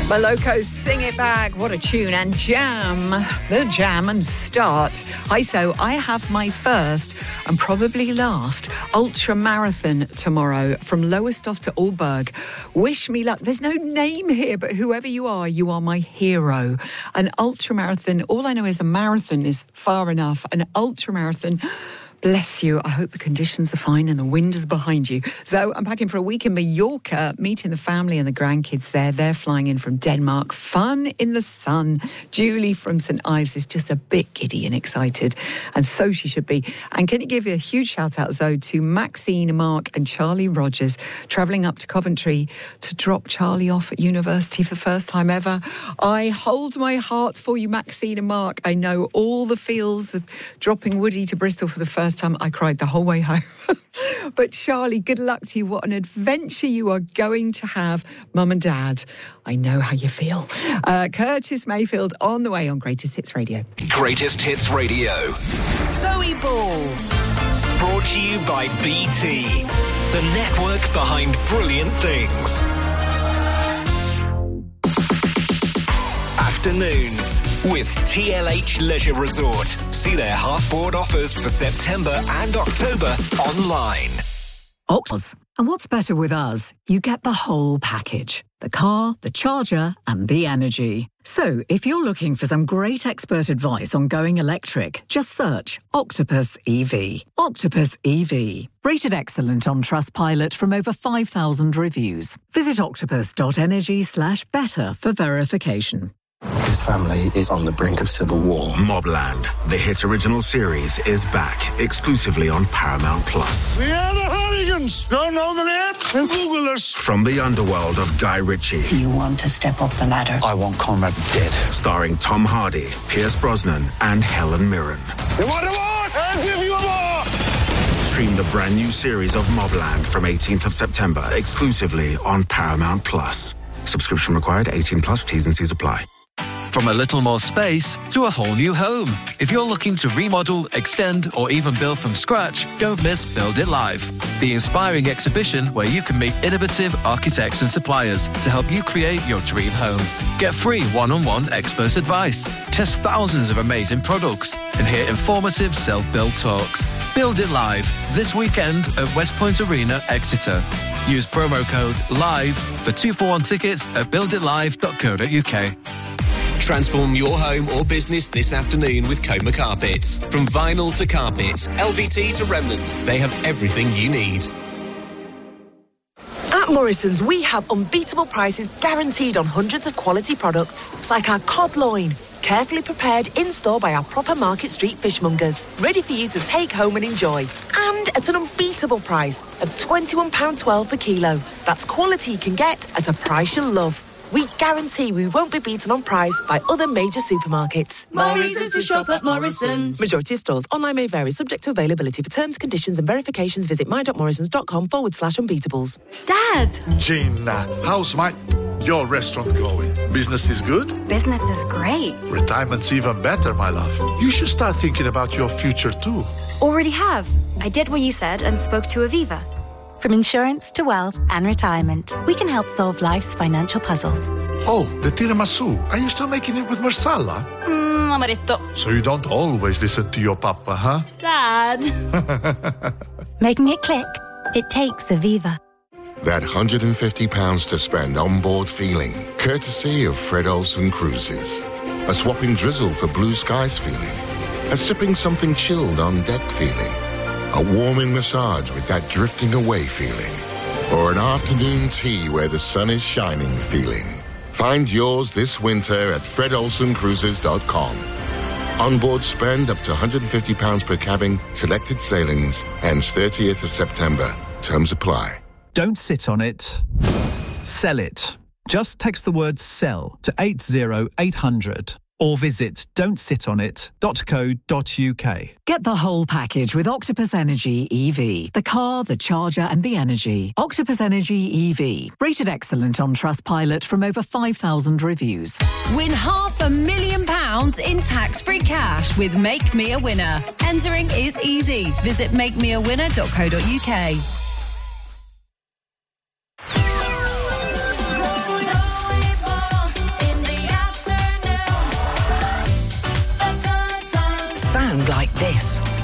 Maloko, Sing It Back. What a tune. And Jam, the Jam and Start. Hi, so I have my first and probably last ultra marathon tomorrow from Lowestoft to Alberg. Wish me luck. There's no name here, but whoever you are my hero. An ultra marathon, all I know is a marathon is far enough. An ultra marathon, bless you. I hope the conditions are fine and the wind is behind you. So I'm packing for a week in Mallorca, meeting the family and the grandkids there. They're flying in from Denmark. Fun in the sun. Julie from St Ives is just a bit giddy and excited, and so she should be. And can you give a huge shout out, Zoe, to Maxine, Mark and Charlie Rogers, travelling up to Coventry to drop Charlie off at university for the first time ever. I hold my heart for you, Maxine and Mark. I know all the feels of dropping Woody to Bristol for the first time. I cried the whole way home. But Charlie, good luck to you. What an adventure you are going to have, Mum and Dad. I know how you feel. Curtis Mayfield on the way on Greatest Hits Radio. Greatest Hits Radio. Zoe Ball. Brought to you by BT, the network behind brilliant things. Afternoons with TLH Leisure Resort. See their half-board offers for September and October online. Octopus. And what's better with us? You get the whole package. The car, the charger, and the energy. So, if you're looking for some great expert advice on going electric, just search Octopus EV. Octopus EV. Rated excellent on Trustpilot from over 5,000 reviews. Visit octopus.energy/better for verification. His family is on the brink of civil war. Mobland, the hit original series, is back exclusively on Paramount Plus. We are the Hooligans. Don't know the name? And Google us. From the underworld of Guy Ritchie. Do you want to step up the ladder? I want Conrad dead. Starring Tom Hardy, Pierce Brosnan, and Helen Mirren. You want a war? I'll give you a war. Stream the brand new series of Mobland from 18th of September exclusively on Paramount Plus. Subscription required. 18 plus. T's and C's apply. From a little more space to a whole new home. If you're looking to remodel, extend, or even build from scratch, don't miss Build It Live, the inspiring exhibition where you can meet innovative architects and suppliers to help you create your dream home. Get free one-on-one expert advice, test thousands of amazing products, and hear informative self-build talks. Build It Live, this weekend at West Point Arena, Exeter. Use promo code LIVE for 2-for-1 tickets at builditlive.co.uk. Transform your home or business this afternoon with Coma Carpets. From vinyl to carpets, LVT to remnants, they have everything you need. At Morrison's, we have unbeatable prices guaranteed on hundreds of quality products, like our cod loin, carefully prepared in-store by our proper Market Street fishmongers, ready for you to take home and enjoy. And at an unbeatable price of £21.12 per kilo. That's quality you can get at a price you'll love. We guarantee we won't be beaten on price by other major supermarkets. More reasons to shop at Morrison's. Majority of stores. Online may vary, subject to availability. For terms, conditions and verifications, visit my.morrisons.com/unbeatables. Dad! Gina, how's your restaurant going? Business is good? Business is great. Retirement's even better, my love. You should start thinking about your future too. Already have. I did what you said and spoke to Aviva. From insurance to wealth and retirement, we can help solve life's financial puzzles. Oh, the tiramisu. Are you still making it with marsala? Amaretto. So you don't always listen to your papa, huh? Dad. Making it click? It takes Aviva. That £150 to spend on board feeling, courtesy of Fred Olsen Cruises. A swapping drizzle for blue skies feeling. A sipping something chilled on deck feeling. A warming massage with that drifting away feeling. Or an afternoon tea where the sun is shining feeling. Find yours this winter at fredolsencruises.com. Onboard spend up to £150 per cabin, selected sailings, ends 30th of September. Terms apply. Don't sit on it. Sell it. Just text the word SELL to 80800. Or visit don'tsitonit.co.uk. Get the whole package with Octopus Energy EV. The car, the charger and the energy. Octopus Energy EV. Rated excellent on Trustpilot from over 5,000 reviews. Win £500,000 in tax-free cash with Make Me a Winner. Entering is easy. Visit makemeawinner.co.uk. happened like this.